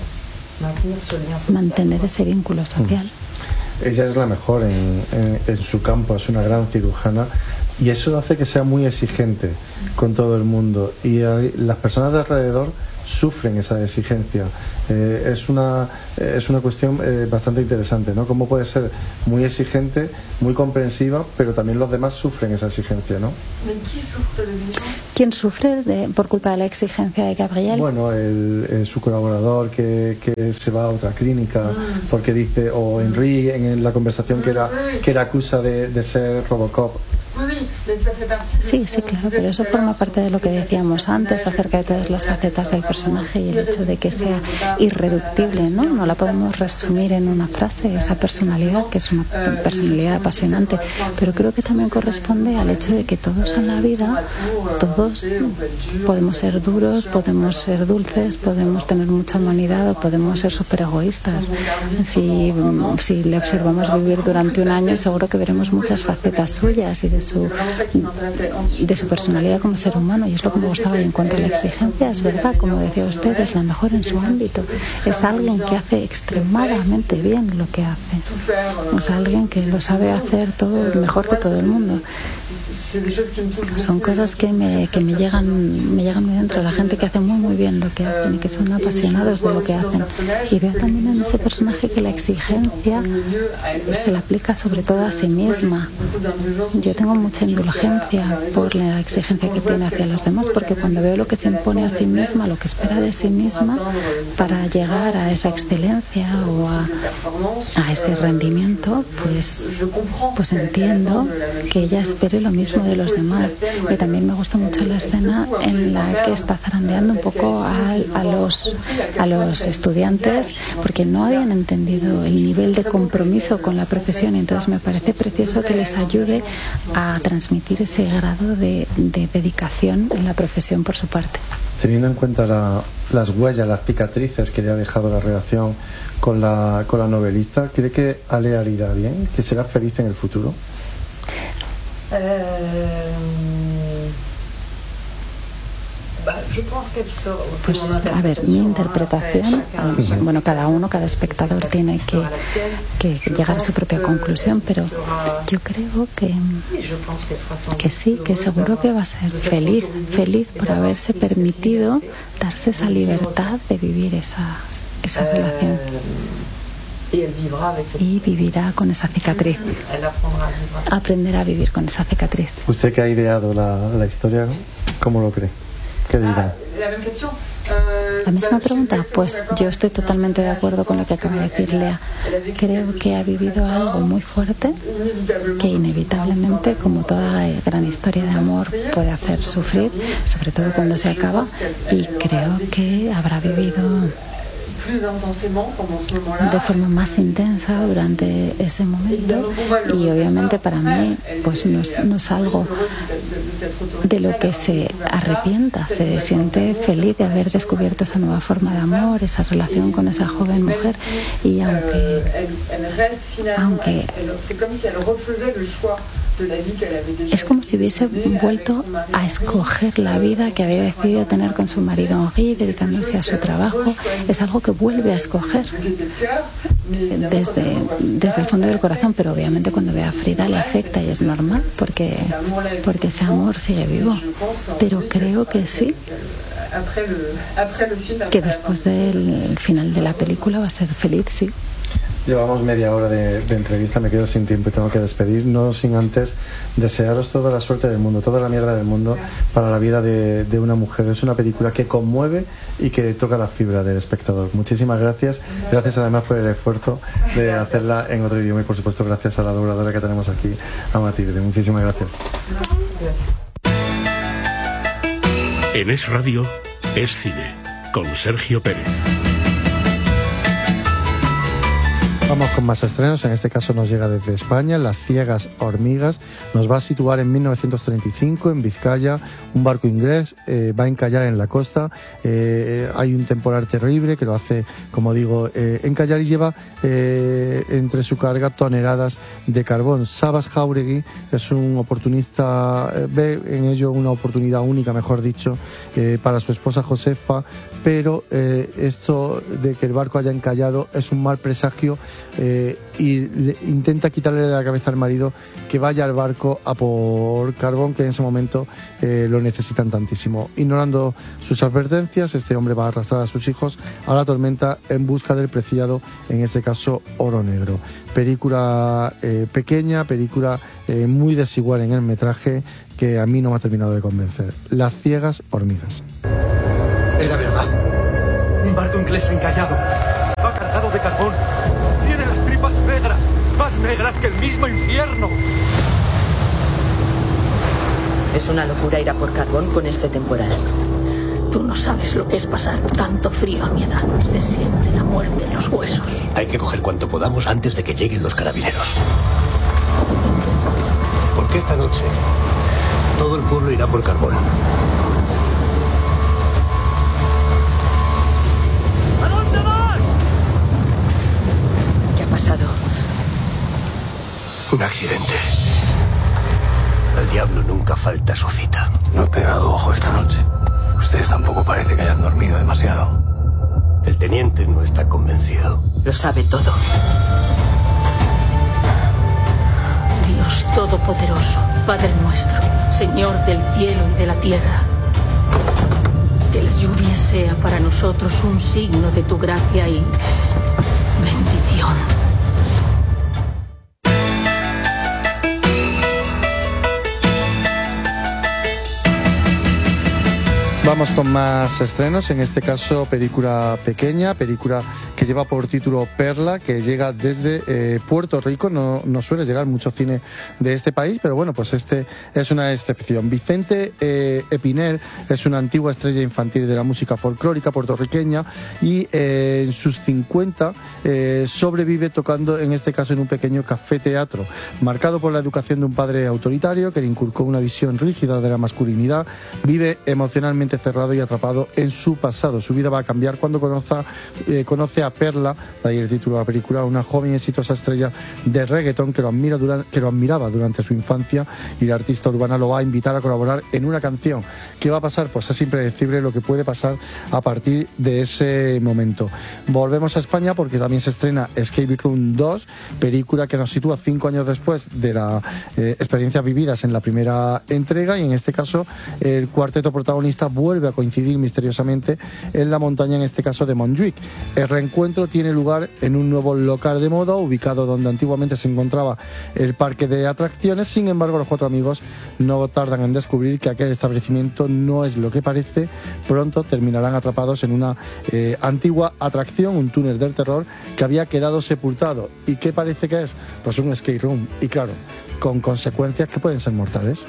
mantener ese vínculo social. Ella es la mejor en su campo, es una gran cirujana, y eso hace que sea muy exigente con todo el mundo, y las personas de alrededor sufren esa exigencia. Es una cuestión bastante interesante, ¿no? Cómo puede ser muy exigente, muy comprensiva, pero también los demás sufren esa exigencia, ¿no? ¿Quién sufre por culpa de la exigencia de Gabriel? Bueno, su colaborador que se va a otra clínica porque dice, o Henry en la conversación que era acusa de ser Robocop. Sí, claro, pero eso forma parte de lo que decíamos antes acerca de todas las facetas del personaje y el hecho de que sea irreductible, ¿no? No la podemos resumir en una frase, esa personalidad, que es una personalidad apasionante, pero creo que también corresponde al hecho de que todos en la vida, todos podemos ser duros, podemos ser dulces, podemos tener mucha humanidad o podemos ser súper egoístas. Si le observamos vivir durante un año, seguro que veremos muchas facetas suyas y de su personalidad como ser humano, y es lo que me gustaba. Y en cuanto a la exigencia, es verdad, como decía usted, es la mejor en su ámbito. Es alguien que hace extremadamente bien lo que hace, es alguien que lo sabe hacer todo mejor que todo el mundo. Son cosas que me llegan muy dentro, la gente que hace muy bien lo que hacen y que son apasionados de lo que hacen. Y veo también en ese personaje que la exigencia se la aplica sobre todo a sí misma. Yo tengo mucha indulgencia por la exigencia que tiene hacia los demás, porque cuando veo lo que se impone a sí misma, lo que espera de sí misma para llegar a esa excelencia o a ese rendimiento, pues entiendo que ella espere lo mismo de los demás. Y también me gusta mucho la escena en la que está zarandeando un poco a los estudiantes, porque no habían entendido el nivel de compromiso con la profesión, y entonces me parece precioso que les ayude a transmitir ese grado de dedicación en la profesión por su parte. Teniendo en cuenta las huellas, las cicatrices que le ha dejado la relación con la novelista, ¿cree que Alea le irá bien? ¿Que será feliz en el futuro? Pues, a ver, mi interpretación, bueno, cada espectador tiene que llegar a su propia conclusión, pero yo creo que sí, que seguro que va a ser feliz por haberse permitido darse esa libertad de vivir esa relación. Y vivirá con esa cicatriz. Aprenderá a vivir con esa cicatriz. Usted que ha ideado la historia, ¿cómo lo cree? ¿Qué dirá? La misma pregunta, pues yo estoy totalmente de acuerdo con lo que acaba de decir Lea. Creo que ha vivido algo muy fuerte que inevitablemente, como toda gran historia de amor, puede hacer sufrir, sobre todo cuando se acaba, y creo que habrá vivido de forma más intensa durante ese momento, y obviamente para mí pues no es algo de lo que se arrepienta. Se siente feliz de haber descubierto esa nueva forma de amor, esa relación con esa joven mujer, y aunque es como si hubiese vuelto a escoger la vida que había decidido tener con su marido Henri, dedicándose a su trabajo. Es algo que vuelve a escoger desde el fondo del corazón, pero obviamente cuando ve a Frida le afecta, y es normal porque ese amor sigue vivo. Pero creo que sí, que después del final de la película va a ser feliz, sí. Llevamos media hora de entrevista, me quedo sin tiempo y tengo que despedir, no sin antes desearos toda la suerte del mundo, toda la mierda del mundo para la vida de una mujer. Es una película que conmueve y que toca la fibra del espectador. Muchísimas gracias además por el esfuerzo de hacerla en otro idioma, y por supuesto gracias a la dobladora que tenemos aquí, a Matilde. Muchísimas gracias. En Es Radio, Es Cine, con Sergio Pérez. Vamos con más estrenos, en este caso nos llega desde España, Las ciegas hormigas, nos va a situar en 1935 en Vizcaya, un barco inglés va a encallar en la costa, hay un temporal terrible que lo hace, como digo, encallar y lleva entre su carga toneladas de carbón. Sabas Jauregui es un oportunista, ve en ello una oportunidad única, mejor dicho, para su esposa Josefa, pero esto de que el barco haya encallado es un mal presagio y intenta quitarle de la cabeza al marido que vaya al barco a por carbón, que en ese momento lo necesitan tantísimo. Ignorando sus advertencias, este hombre va a arrastrar a sus hijos a la tormenta en busca del preciado, en este caso oro negro. Película pequeña, película muy desigual en el metraje, que a mí no me ha terminado de convencer. Las ciegas hormigas. Era verdad. Un barco inglés encallado. Va cargado de carbón. Tiene las tripas negras. Más negras que el mismo infierno. Es una locura ir a por carbón con este temporal. Tú no sabes lo que es pasar tanto frío a mi edad. Se siente la muerte en los huesos. Hay que coger cuanto podamos antes de que lleguen los carabineros. Porque esta noche todo el pueblo irá por carbón. ¿A dónde vas? ¿Qué ha pasado? Un accidente. El diablo nunca falta a su cita. No he pegado ojo esta noche. Ustedes tampoco parece que hayan dormido demasiado. El teniente no está convencido. Lo sabe todo. Dios Todopoderoso, Padre nuestro, Señor del cielo y de la tierra, que la lluvia sea para nosotros un signo de tu gracia y bendición. Vamos con más estrenos, en este caso película pequeña, película que lleva por título Perla, que llega desde Puerto Rico. No suele llegar mucho cine de este país, pero bueno, pues este es una excepción. Vicente Espinel es una antigua estrella infantil de la música folclórica puertorriqueña y en sus 50 sobrevive tocando, en este caso en un pequeño café teatro, marcado por la educación de un padre autoritario que le inculcó una visión rígida de la masculinidad. Vive emocionalmente cerrado y atrapado en su pasado. Su vida va a cambiar cuando conoce a Perla, de ahí el título de la película, una joven y exitosa estrella de reggaetón que lo admiraba durante su infancia, y la artista urbana lo va a invitar a colaborar en una canción. ¿Qué va a pasar? Pues es impredecible lo que puede pasar a partir de ese momento. Volvemos a España porque también se estrena Escape Room 2, película que nos sitúa 5 años después de las experiencias vividas en la primera entrega, y en este caso el cuarteto protagonista vuelve a coincidir misteriosamente en la montaña, en este caso de Montjuic. El reencuentro tiene lugar en un nuevo local de moda ubicado donde antiguamente se encontraba el parque de atracciones. Sin embargo, los 4 amigos no tardan en descubrir que aquel establecimiento no es lo que parece. Pronto terminarán atrapados en una antigua atracción, un túnel del terror que había quedado sepultado. ¿Y qué parece que es? Pues un escape room, y claro, con consecuencias que pueden ser mortales.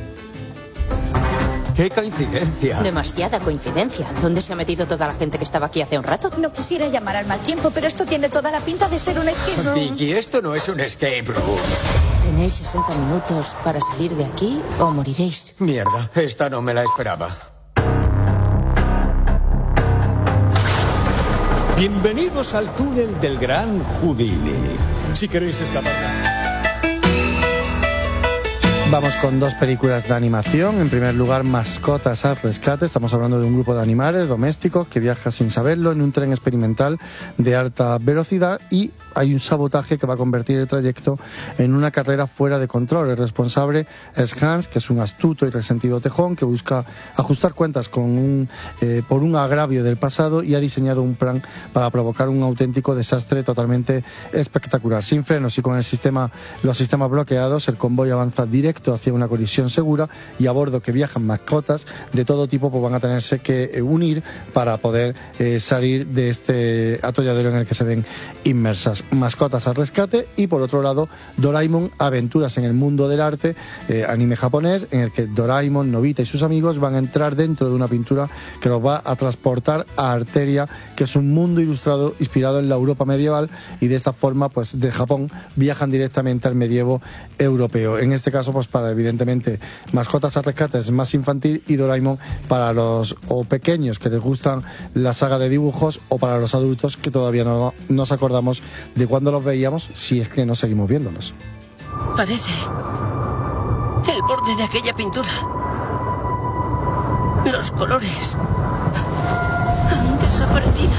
¡Qué coincidencia! Demasiada coincidencia. ¿Dónde se ha metido toda la gente que estaba aquí hace un rato? No quisiera llamar al mal tiempo, pero esto tiene toda la pinta de ser un escape room. Vicky, esto no es un escape room. Tenéis 60 minutos para salir de aquí o moriréis. Mierda, esta no me la esperaba. Bienvenidos al túnel del Gran Houdini. Si queréis escapar. Vamos con 2 películas de animación. En primer lugar, Mascotas al rescate. Estamos hablando de un grupo de animales domésticos que viaja sin saberlo en un tren experimental de alta velocidad, y hay un sabotaje que va a convertir el trayecto en una carrera fuera de control. El responsable es Hans, que es un astuto y resentido tejón que busca ajustar cuentas con por un agravio del pasado, y ha diseñado un plan para provocar un auténtico desastre totalmente espectacular. Sin frenos y con los sistemas bloqueados, el convoy avanza directo trayecto hacia una colisión segura, y a bordo que viajan mascotas de todo tipo, pues van a tenerse que unir para poder salir de este atolladero en el que se ven inmersas. Mascotas al rescate, y por otro lado Doraemon, aventuras en el mundo del arte, anime japonés en el que Doraemon, Nobita y sus amigos van a entrar dentro de una pintura que los va a transportar a Arteria, que es un mundo ilustrado inspirado en la Europa medieval, y de esta forma pues de Japón viajan directamente al medievo europeo. En este caso pues para evidentemente Mascotas al rescate es más infantil, y Doraemon para los o pequeños que les gustan la saga de dibujos, o para los adultos que todavía no nos acordamos de cuándo los veíamos, si es que no seguimos viéndolos. Parece el borde de aquella pintura. Los colores han desaparecido.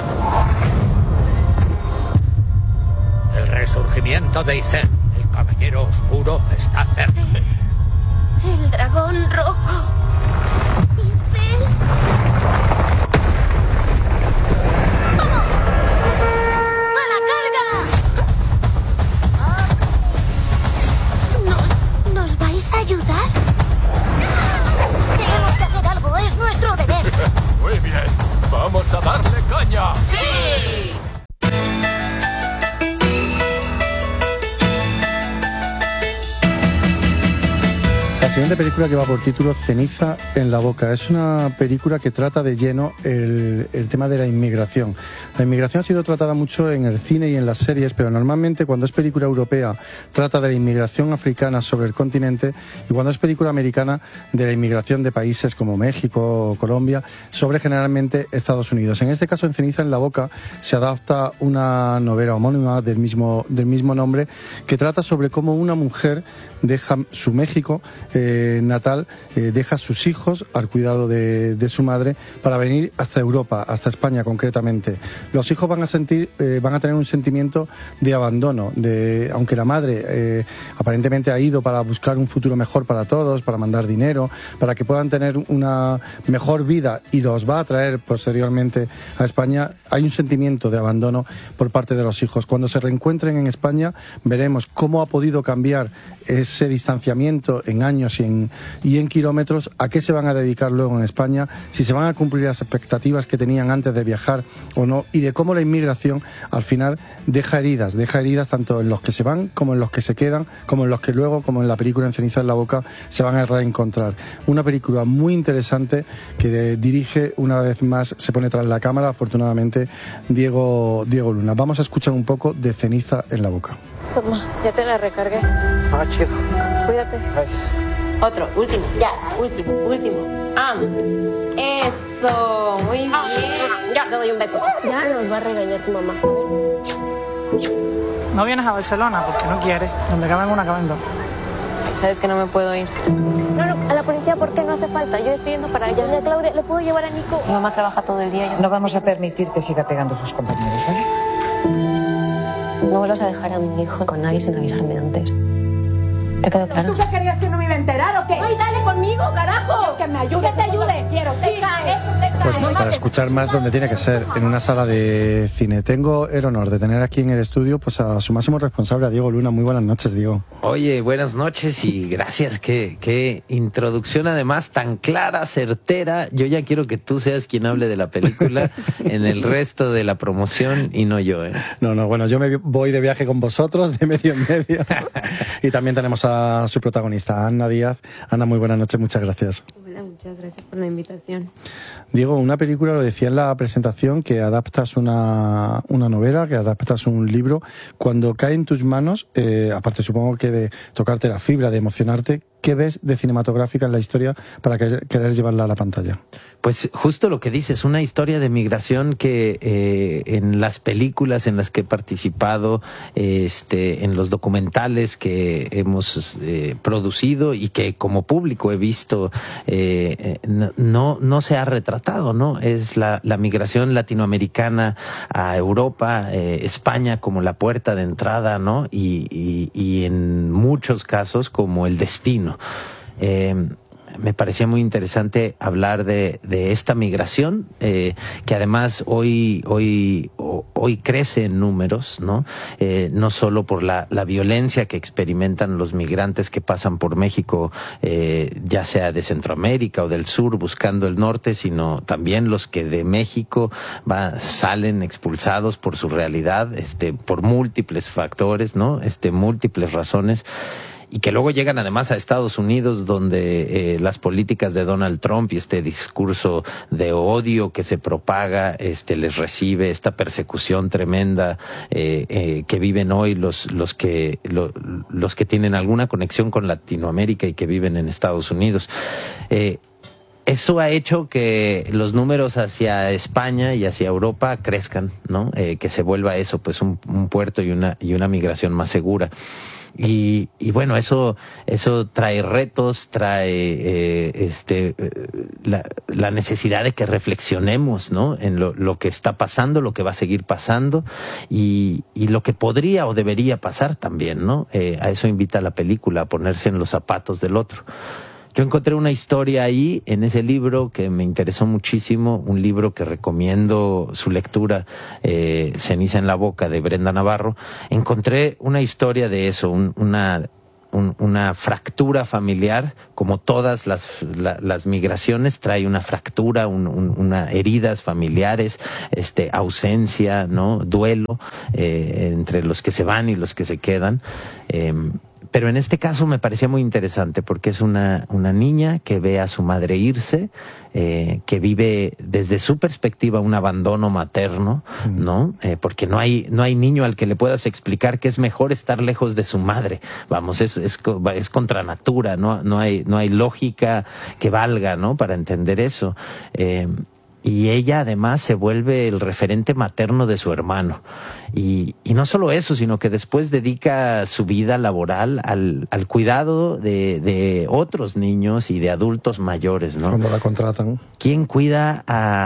El resurgimiento de Izen, el caballero oscuro, está cerca. El dragón rojo. Izen. ¡Vamos! ¡A la carga! ¿Nos vais a ayudar? Tenemos que hacer algo, es nuestro deber. Muy bien, vamos a darle caña. ¡Sí! La siguiente película lleva por título Ceniza en la boca. Es una película que trata de lleno el tema de la inmigración. La inmigración ha sido tratada mucho en el cine y en las series, pero normalmente cuando es película europea trata de la inmigración africana sobre el continente, y cuando es película americana de la inmigración de países como México o Colombia sobre generalmente Estados Unidos. En este caso, en Ceniza en la boca se adapta una novela homónima del mismo nombre, que trata sobre cómo una mujer deja su México natal, deja a sus hijos al cuidado de su madre para venir hasta Europa, hasta España concretamente. Los hijos van a tener un sentimiento de abandono, aunque la madre aparentemente ha ido para buscar un futuro mejor para todos, para mandar dinero, para que puedan tener una mejor vida, y los va a traer posteriormente a España. Hay un sentimiento de abandono por parte de los hijos. Cuando se reencuentren en España veremos cómo ha podido cambiar ese distanciamiento en años y en kilómetros, a qué se van a dedicar luego en España, si se van a cumplir las expectativas que tenían antes de viajar o no, y de cómo la inmigración al final deja heridas tanto en los que se van como en los que se quedan, como en los que luego, como en la película En Ceniza en la boca, se van a reencontrar. Una película muy interesante que dirige, una vez más se pone tras la cámara, afortunadamente, Diego Luna. Vamos a escuchar un poco de Ceniza en la boca. Toma, ya te la recargué. Ah, chido. Cuídate. Otro, último, ya, último. Eso, muy bien. Ya, te doy un beso. Ya nos va a regañar tu mamá. No vienes a Barcelona porque no quieres. Donde caben una, caben dos. Sabes que no me puedo ir. No, a la policía, ¿por qué? No hace falta. Yo estoy yendo para allá. Doña Claudia, ¿le puedo llevar a Nico? Mi mamá trabaja todo el día. No vamos a permitir que siga pegando a sus compañeros, ¿vale? No vuelvas a dejar a mi hijo con nadie sin avisarme antes. ¿Te quedó claro? ¿Tú qué querías, que no me iba a enterar o qué? ¡Ay, dale conmigo, carajo! Que me ayude. Que te ayude. Quiero. Te caes. Pues para escuchar más donde tiene que ser, en una sala de cine. Tengo el honor de tener aquí en el estudio pues a su máximo responsable, a Diego Luna. Muy buenas noches, Diego. Oye, buenas noches y gracias. Qué introducción además tan clara, certera. Yo ya quiero que tú seas quien hable de la película en el resto de la promoción y no yo, ¿eh? No, bueno, yo me voy de viaje con vosotros, de medio en medio. Y también tenemos a su protagonista, Ana Díaz. Ana, muy buenas noches, muchas gracias. Hola, muchas gracias por la invitación. Diego, una película, lo decía en la presentación, que adaptas una novela, que adaptas un libro. Cuando cae en tus manos, aparte supongo que de tocarte la fibra, de emocionarte, ¿qué ves de cinematográfica en la historia para querer llevarla a la pantalla? Pues justo lo que dices, una historia de migración que en las películas en las que he participado, en los documentales que hemos producido y que como público he visto, no se ha retratado, ¿no? Es la migración latinoamericana a Europa, España como la puerta de entrada, ¿no? Y en muchos casos como el destino. me parecía muy interesante hablar de esta migración, que además hoy crece en números, ¿no? No solo por la violencia que experimentan los migrantes que pasan por México, ya sea de Centroamérica o del sur buscando el norte, sino también los que de México salen expulsados por su realidad, por múltiples factores, ¿no? Múltiples razones. Y que luego llegan además a Estados Unidos, donde las políticas de Donald Trump y este discurso de odio que se propaga les recibe esta persecución tremenda que viven hoy los que tienen alguna conexión con Latinoamérica y que viven en Estados Unidos. Eso ha hecho que los números hacia España y hacia Europa crezcan, ¿no? Que se vuelva eso, pues un puerto y una migración más segura. Y bueno, eso trae retos, trae la necesidad de que reflexionemos, ¿no? En lo que está pasando, lo que va a seguir pasando y lo que podría o debería pasar también, ¿no? A eso invita la película, a ponerse en los zapatos del otro. Yo encontré una historia ahí, en ese libro, que me interesó muchísimo, un libro que recomiendo su lectura, Ceniza en la boca, de Brenda Navarro. Encontré una historia de eso, una fractura familiar, como todas las migraciones, trae una fractura, una heridas familiares, ausencia, ¿no? Duelo, entre los que se van y los que se quedan. Pero en este caso me parecía muy interesante porque es una niña que ve a su madre irse, que vive desde su perspectiva un abandono materno, ¿no? Porque no hay niño al que le puedas explicar que es mejor estar lejos de su madre. Vamos, es contra natura, no hay lógica que valga, ¿no? Para entender eso. Y ella además se vuelve el referente materno de su hermano. Y no solo eso, sino que después dedica su vida laboral al cuidado de otros niños y de adultos mayores, ¿no? Cuando la contratan. ¿Quién cuida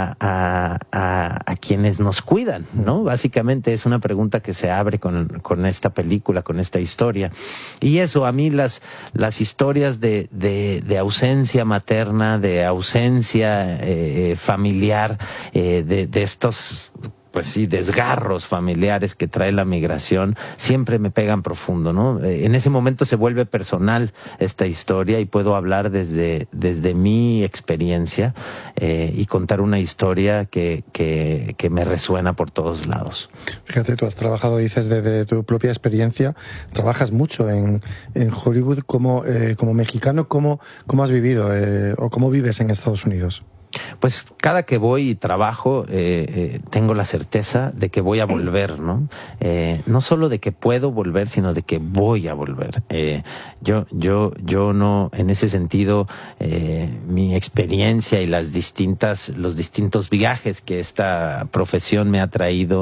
a quienes nos cuidan, ¿no? Básicamente es una pregunta que se abre con esta película, con esta historia. Y eso, a mí las historias de ausencia materna, de ausencia familiar, de estos, pues sí, desgarros familiares que trae la migración, siempre me pegan profundo, ¿no? En ese momento se vuelve personal esta historia y puedo hablar desde mi experiencia y contar una historia que me resuena por todos lados. Fíjate, tú has trabajado, dices, desde tu propia experiencia, trabajas mucho en Hollywood como mexicano. ¿Cómo has vivido o cómo vives en Estados Unidos? Pues cada que voy y trabajo tengo la certeza de que voy a volver, ¿no? No solo de que puedo volver, sino de que voy a volver. Yo no, en ese sentido, mi experiencia y los distintos viajes que esta profesión me ha traído,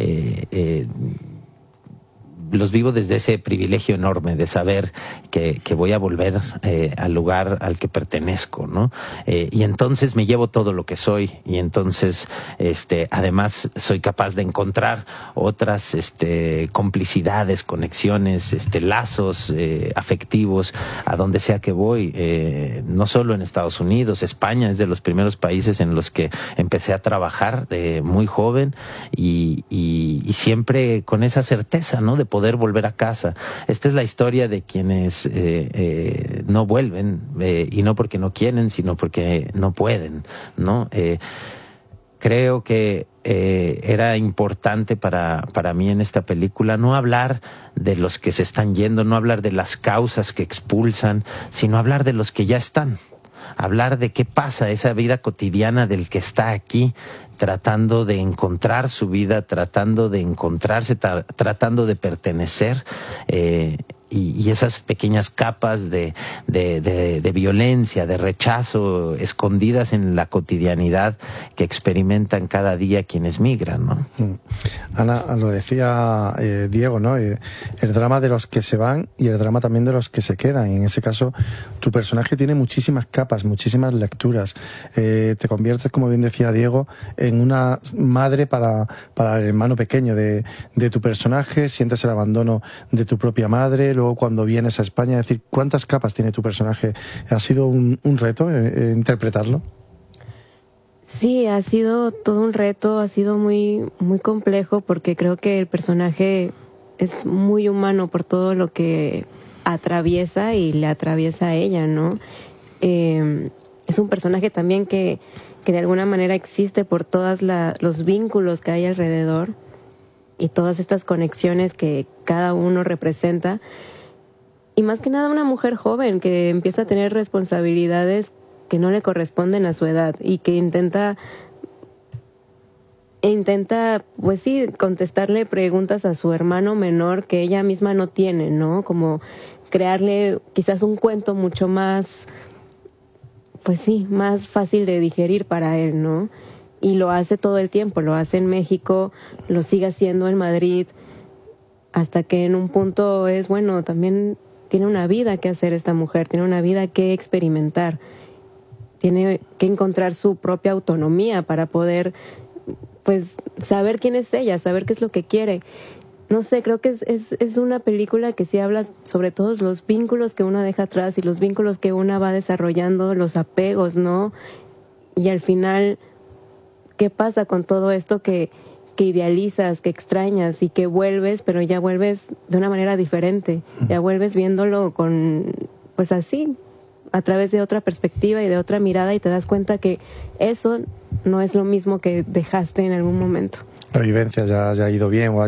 los vivo desde ese privilegio enorme de saber que voy a volver al lugar al que pertenezco, ¿no? Y entonces me llevo todo lo que soy y entonces además soy capaz de encontrar otras complicidades, conexiones, lazos afectivos a donde sea que voy, no solo en Estados Unidos. España es de los primeros países en los que empecé a trabajar de muy joven y siempre con esa certeza, ¿no? De poder volver a casa. Esta es la historia de quienes no vuelven, y no porque no quieren, sino porque no pueden, ¿no? Creo que era importante para mí en esta película no hablar de los que se están yendo, no hablar de las causas que expulsan, sino hablar de los que ya están. Hablar de qué pasa, esa vida cotidiana del que está aquí, tratando de encontrar su vida, tratando de encontrarse, tratando de pertenecer, y esas pequeñas capas de violencia, de rechazo, escondidas en la cotidianidad que experimentan cada día quienes migran, ¿no? Ana, lo decía Diego, ¿no? El drama de los que se van y el drama también de los que se quedan. Y en ese caso, tu personaje tiene muchísimas capas, muchísimas lecturas. Te conviertes, como bien decía Diego, en una madre para el hermano pequeño de tu personaje, sientes el abandono de tu propia madre, luego cuando vienes a España, es decir, ¿cuántas capas tiene tu personaje? ¿Ha sido un reto interpretarlo? Sí, ha sido todo un reto, ha sido muy, muy complejo porque creo que el personaje es muy humano por todo lo que atraviesa y le atraviesa a ella, ¿no? Es un personaje también que de alguna manera existe por todos los vínculos que hay alrededor y todas estas conexiones que cada uno representa. Y más que nada una mujer joven que empieza a tener responsabilidades que no le corresponden a su edad y que intenta, pues sí, contestarle preguntas a su hermano menor que ella misma no tiene, ¿no? Como crearle quizás un cuento mucho más, pues sí, más fácil de digerir para él, ¿no? Y lo hace todo el tiempo, lo hace en México, lo sigue haciendo en Madrid, hasta que en un punto es, bueno, también tiene una vida que hacer esta mujer, tiene una vida que experimentar, tiene que encontrar su propia autonomía para poder, pues, saber quién es ella, saber qué es lo que quiere. No sé, creo que es una película que sí habla sobre todos los vínculos que uno deja atrás y los vínculos que uno va desarrollando, los apegos, ¿no? Y al final, ¿qué pasa con todo esto que idealizas, que extrañas y que vuelves, pero ya vuelves de una manera diferente? Ya vuelves viéndolo con, pues así, a través de otra perspectiva y de otra mirada y te das cuenta que eso no es lo mismo que dejaste en algún momento. La vivencia ya ha ido bien o